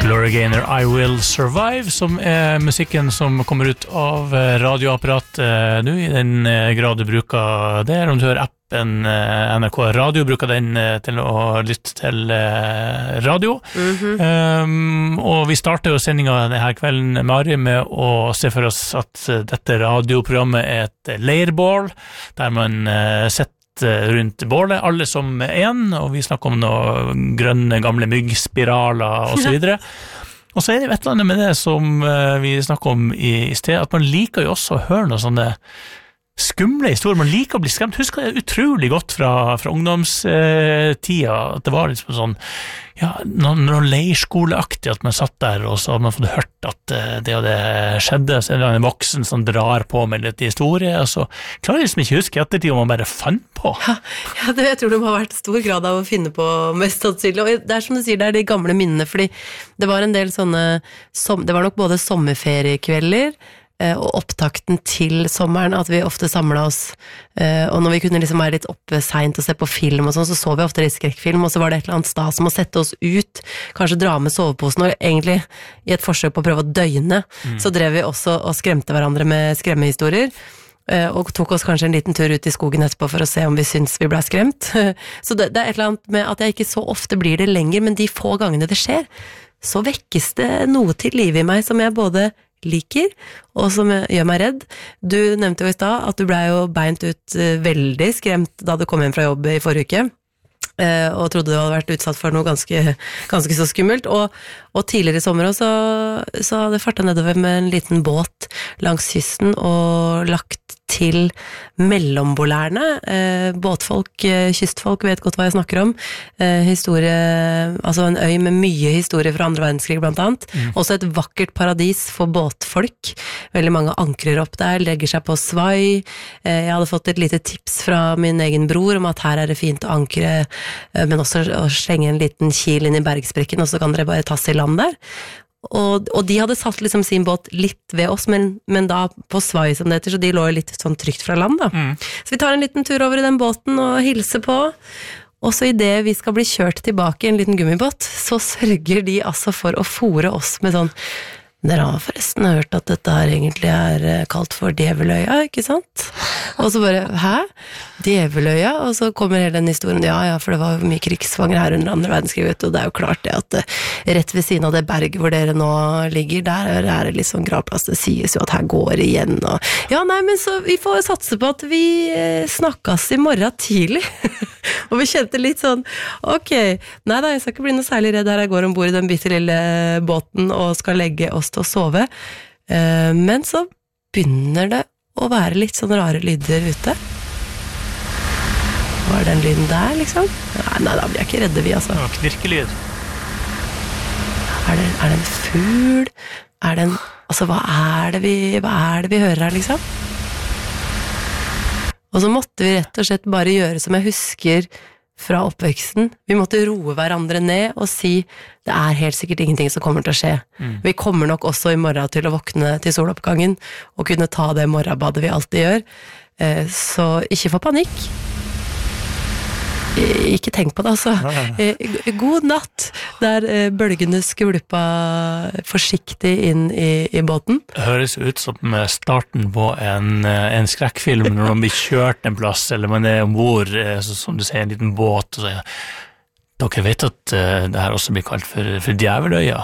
Gloria Gaynor, I Will Survive, som musikken som kommer ut av radioapparat nu, I den grad du bruker det, om du hører appen NRK Radio, bruker den til å lytte til radio. Og vi starter jo sendingen denne kvelden, Mari, med å se for oss at dette radioprogrammet et leirbål, der man setter rundt bålet, alle som en, og vi snakker om noen grønne, gamle myggspiraler og så videre. Og så det jo et eller annet med det som vi snakket om I sted, at man liker jo også å høre noen sånne skumle historier, man liker å bli skremt. Husker jeg utrolig godt fra ungdomstida, at det var liksom sånn, ja, noe leirskoleaktig, at man satt der, og så hadde man fått hørt at det og det skjedde, så det en voksen som drar på med litt historie, og så klarer jeg liksom ikke huske ettertid om man bare fant på. Ja, jeg tror det må ha vært stor grad av å finne på mest sannsynlig, og det som du sier, det de gamle minnene, fordi det var en del sånne, det var nok både sommerferiekvelder, og opptakten til sommeren, at vi ofte samlet oss, og når vi kunne liksom være litt oppe sent og se på film og sånn, så vi ofte litt skrekkfilm, og så var det et eller annet sted som å sette oss ut, kanskje dra med soveposen, og egentlig I et forsøk på å prøve å døgne, så drev vi også og skremte hverandre med skremmehistorier, og tok oss kanskje en liten tur ut I skogen etterpå for å se om vi syns vi ble skremt. Så det et eller annet med at jeg ikke så ofte blir det lenger, men de få gangene det skjer, så vekkes det noe til liv I meg som jeg både liker, og som gjør meg redd. Du nevnte jo I sted at du ble jo beint ut veldig skremt da du kom hjem fra jobb I forrige uke, og trodde du hadde vært utsatt for noe ganske så skummelt, og tidligere I sommer også, så hadde jeg fartet nedover med en liten båt langs kysten, og lagt til mellombolærene, båtfolk, kystfolk vet godt hva jeg snakker om, historie, altså en øy med mye historie fra andre verdenskrig blant annet, også et vakkert paradis for båtfolk, veldig mange ankrer opp der, legger seg på svai, jeg hadde fått et lite tips fra min egen bror om at her det fint å ankre, men også å slenge en liten kil inn I bergsprekken, og så kan dere bare tasse I land der, og de hadde satt liksom sin båt litt ved oss, men da på svai som det heter, så de lå litt sånn trygt fra land da. Så vi tar en liten tur over I den båten og hilser på, og så I det vi skal bli kjørt tilbake I en liten gummibåt, så sørger de altså for å fôre oss med sånn, dere har forresten hørt at dette her egentlig kalt for Djeveløya, ikke sant? Og så bare, hæ? Djeveløya? Og så kommer hele den historien, ja, for det var mye krigsfanger her under andre verdenskrig, og det jo klart det at rett ved siden av det berget hvor dere nå ligger, der det litt sånn gravplass, det sies jo at her går det igjen, og ja, nei, men så vi får satse på at vi snakkes I morgen tidlig, og vi kjente litt sånn, ok, nei da, jeg skal ikke bli noe særlig redd her jeg går ombord I den bitte lille båten og skal legge oss til å sove, men så begynner det å være litt sånn rare lyder ute. Hva den lyden der, liksom? Nei, da blir jeg ikke redde vi, altså. Ja, knirkelyd. Det en fugl? Det en... Altså, hva det vi hører her, liksom? Og så måtte vi rett og slett bare gjøre som jeg husker fra oppveksten. Vi måtte roe hverandre ned og si, det helt sikkert ingenting som kommer til å skje. Vi kommer nok også I morgen til å våkne til soloppgangen og kunne ta det morgenbadet vi alltid gjør. Så ikke få panikk. Ikke tenk på det, altså. God natt, der bølgene skvulpa forsiktig inn I båten. Det høres ut som starten på en skrekkfilm når man blir kjørt en plass, eller man ombord, som du sier, en liten båt, og så dere vet at det her også blir kalt for Djeveløya.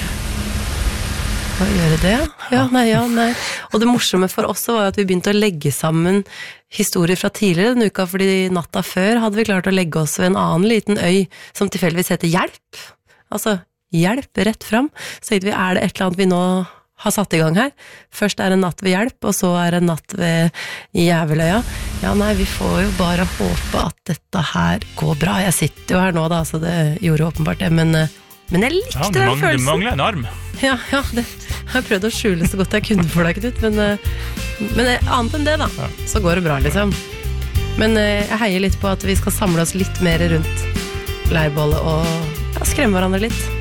Hva gjør det? Ja, nei. Og det morsomme for oss var at vi begynte å legge sammen historier fra tidligere den uka, fordi natta før hadde vi klart å legge oss ved en annen liten øy som tilfeldigvis heter Hjelp. Altså, hjelp rett frem. Så vi det et eller annet vi nå har satt I gang her. Først en natt ved Hjelp, og så en natt ved Djeveløya. Ja, nei, vi får jo bare håpe at dette her går bra. Jeg sitter jo her nå da, så det gjorde åpenbart det, men jeg likte den følelsen. Du mangler en arm. Ja, jeg har prøvd å skjule så godt jeg kunne for deg, Knut, men annet enn det da, så går det bra liksom. Men jeg heier litt på at vi skal samle oss litt mer rundt leirbålet og skremme hverandre litt.